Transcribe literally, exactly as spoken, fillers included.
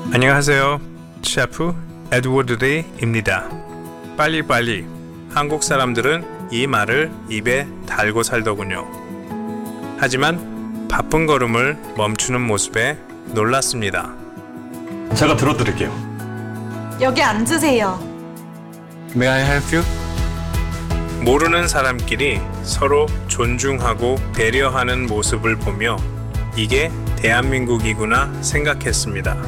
안녕하세요. 셰프 에드워드 레이입니다. 빨리빨리. 한국 사람들은 이 말을 입에 달고 살더군요. 하지만 바쁜 걸음을 멈추는 모습에 놀랐습니다. 제가 들어드릴게요. 여기 앉으세요. May I help you? 모르는 사람끼리 서로 존중하고 배려하는 모습을 보며 이게 대한민국이구나 생각했습니다.